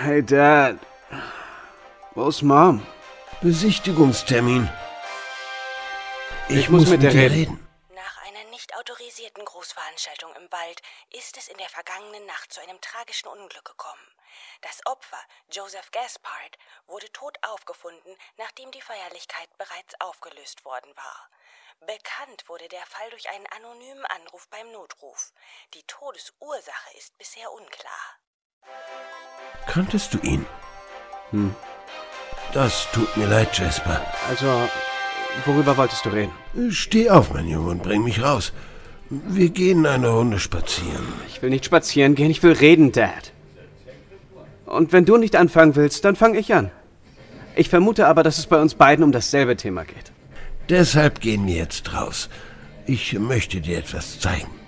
Hey, Dad. Wo ist Mom? Besichtigungstermin. Ich muss mit dir reden. Nach einer nicht autorisierten Großveranstaltung im Wald ist es in der vergangenen Nacht zu einem tragischen Unglück gekommen. Das Opfer, Joseph Gaspard, wurde tot aufgefunden, nachdem die Feierlichkeit bereits aufgelöst worden war. Bekannt wurde der Fall durch einen anonymen Anruf beim Notruf. Die Todesursache ist bisher unklar. Kanntest du ihn? Das tut mir leid, Jasper. Also, worüber wolltest du reden? Steh auf, mein Junge, und bring mich raus. Wir gehen eine Runde spazieren. Ich will nicht spazieren gehen, ich will reden, Dad. Und wenn du nicht anfangen willst, dann fange ich an. Ich vermute aber, dass es bei uns beiden um dasselbe Thema geht. Deshalb gehen wir jetzt raus. Ich möchte dir etwas zeigen.